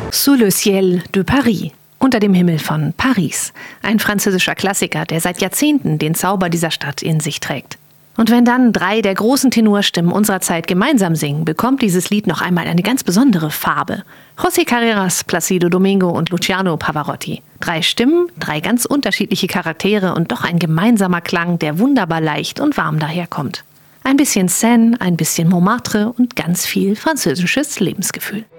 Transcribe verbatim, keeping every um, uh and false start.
Sous le ciel de Paris. Unter dem Himmel von Paris. Ein französischer Klassiker, der seit Jahrzehnten den Zauber dieser Stadt in sich trägt. Und wenn dann drei der großen Tenorstimmen unserer Zeit gemeinsam singen, bekommt dieses Lied noch einmal eine ganz besondere Farbe. José Carreras, Plácido Domingo und Luciano Pavarotti. Drei Stimmen, drei ganz unterschiedliche Charaktere und doch ein gemeinsamer Klang, der wunderbar leicht und warm daherkommt. Ein bisschen Seine, ein bisschen Montmartre und ganz viel französisches Lebensgefühl.